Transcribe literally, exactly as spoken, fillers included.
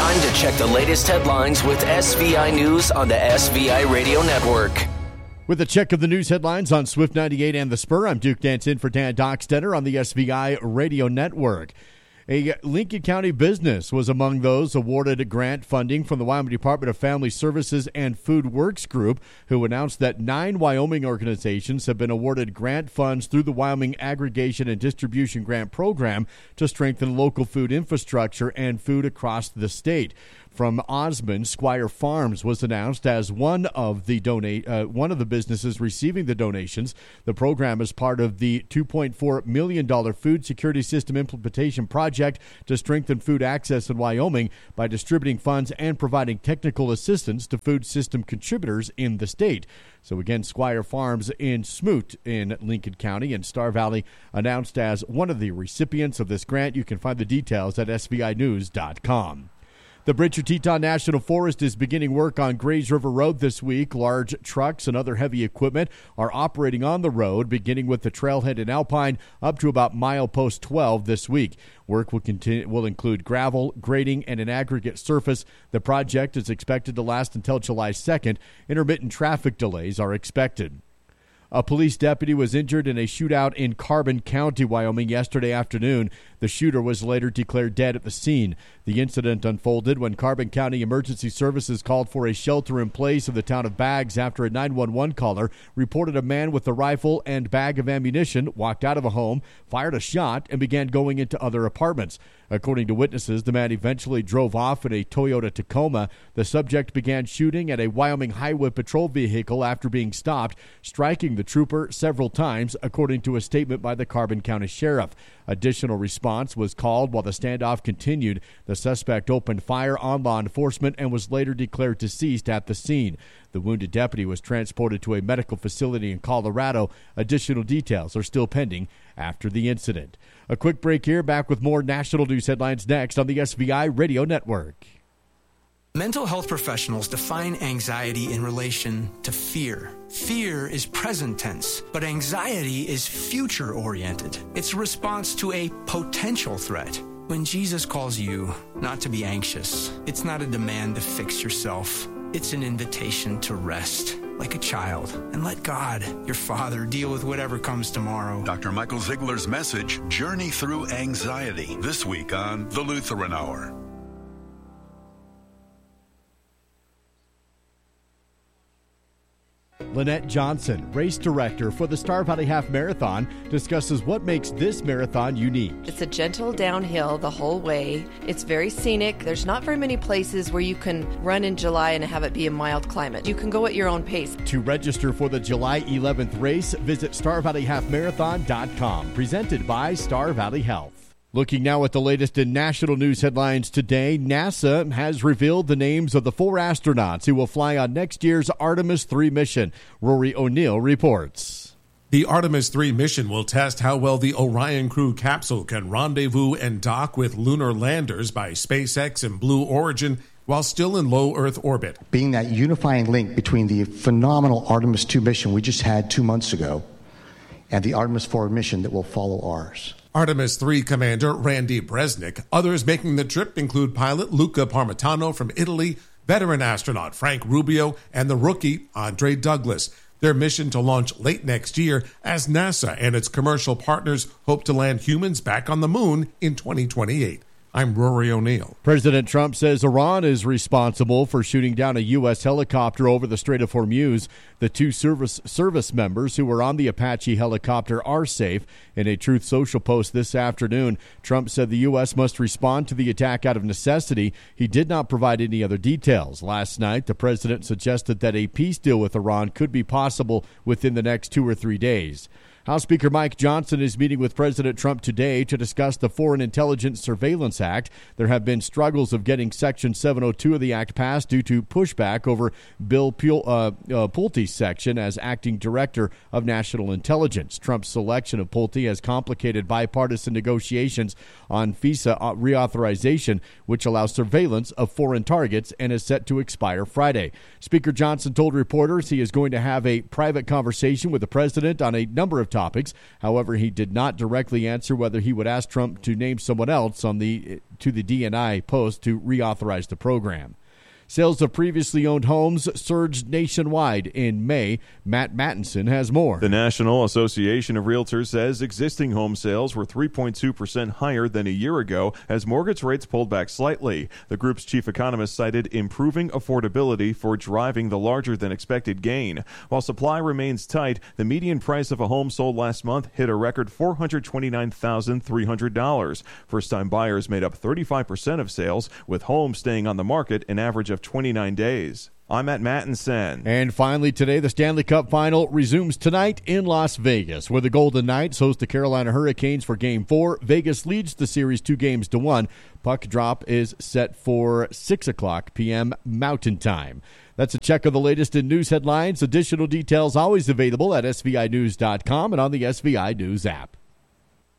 Time to check the latest headlines with S V I News on the S V I Radio Network. With a check of the news headlines on Swift ninety-eight and The Spur, I'm Duke Danson for Dan Dockstetter on the S V I Radio Network. A Lincoln County business was among those awarded grant funding from the Wyoming Department of Family Services and Food Works Group, who announced that nine Wyoming organizations have been awarded grant funds through the Wyoming Aggregation and Distribution Grant Program to strengthen local food infrastructure and food across the state. From Osmond, Squire Farms was announced as one of the donate uh, one of the businesses receiving the donations. The program is part of the two point four million dollars Food Security System Implementation Project to strengthen food access in Wyoming by distributing funds and providing technical assistance to food system contributors in the state. So again, Squire Farms in Smoot in Lincoln County and Star Valley announced as one of the recipients of this grant. You can find the details at S V I news dot com. The Bridger Teton National Forest is beginning work on Grays River Road this week. Large trucks and other heavy equipment are operating on the road, beginning with the trailhead in Alpine up to about milepost twelve this week. Work will continue, will include gravel, grading, and an aggregate surface. The project is expected to last until July second. Intermittent traffic delays are expected. A police deputy was injured in a shootout in Carbon County, Wyoming, yesterday afternoon. The shooter was later declared dead at the scene. The incident unfolded when Carbon County Emergency Services called for a shelter-in-place of the town of Baggs after a nine one one caller reported a man with a rifle and bag of ammunition walked out of a home, fired a shot, and began going into other apartments. According to witnesses, the man eventually drove off in a Toyota Tacoma. The subject began shooting at a Wyoming Highway Patrol vehicle after being stopped, striking the trooper several times, according to a statement by the Carbon County Sheriff. Additional response was called while the standoff continued. The suspect opened fire on law enforcement and was later declared deceased at the scene. The wounded deputy was transported to a medical facility in Colorado. Additional details are still pending after the incident. A quick break here. Back with more national news headlines next on the S V I Radio Network. Mental health professionals define anxiety in relation to fear. Fear is present tense, but anxiety is future-oriented. It's a response to a potential threat. When Jesus calls you not to be anxious, it's not a demand to fix yourself. It's an invitation to rest, like a child, and let God, your Father, deal with whatever comes tomorrow. Doctor Michael Ziegler's message, Journey Through Anxiety, this week on The Lutheran Hour. Lynette Johnson, race director for the Star Valley Half Marathon, discusses what makes this marathon unique. It's a gentle downhill the whole way. It's very scenic. There's not very many places where you can run in July and have it be a mild climate. You can go at your own pace. To register for the July eleventh race, visit star valley half marathon dot com. Presented by Star Valley Health. Looking now at the latest in national news headlines today, NASA has revealed the names of the four astronauts who will fly on next year's Artemis three mission. Rory O'Neill reports. The Artemis three mission will test how well the Orion crew capsule can rendezvous and dock with lunar landers by SpaceX and Blue Origin while still in low Earth orbit. Being that unifying link between the phenomenal Artemis two mission we just had two months ago and the Artemis four mission that will follow ours. Artemis three Commander Randy Bresnik. Others making the trip include pilot Luca Parmitano from Italy, veteran astronaut Frank Rubio, and the rookie Andre Douglas. Their mission to launch late next year as NASA and its commercial partners hope to land humans back on the moon in twenty twenty-eight. I'm Rory O'Neill. President Trump says Iran is responsible for shooting down a U S helicopter over the Strait of Hormuz. The two service service members who were on the Apache helicopter are safe. In a Truth Social post this afternoon, Trump said the U S must respond to the attack out of necessity. He did not provide any other details. Last night, the president suggested that a peace deal with Iran could be possible within the next two or three days. House Speaker Mike Johnson is meeting with President Trump today to discuss the Foreign Intelligence Surveillance Act. There have been struggles of getting Section seven oh two of the act passed due to pushback over Bill Pul- uh, uh, Pulte's section as acting director of national intelligence. Trump's selection of Pulte has complicated bipartisan negotiations on FISA reauthorization, which allows surveillance of foreign targets and is set to expire Friday. Speaker Johnson told reporters he is going to have a private conversation with the president on a number of topics. However, he did not directly answer whether he would ask Trump to name someone else on the to the D and I post to reauthorize the program. Sales of previously owned homes surged nationwide in May. Matt Mattinson has more. The National Association of Realtors says existing home sales were three point two percent higher than a year ago as mortgage rates pulled back slightly. The group's chief economist cited improving affordability for driving the larger-than-expected gain. While supply remains tight, the median price of a home sold last month hit a record four hundred twenty-nine thousand three hundred dollars. First-time buyers made up thirty-five percent of sales, with homes staying on the market an average of twenty-nine days. I'm at Mattinson. And finally today, the Stanley Cup Final resumes tonight in Las Vegas, where the Golden Knights host the Carolina Hurricanes for Game four. Vegas leads the series two games to one. Puck drop is set for six o'clock p.m. Mountain Time. That's a check of the latest in news headlines. Additional details always available at S V I news dot com and on the S V I News app.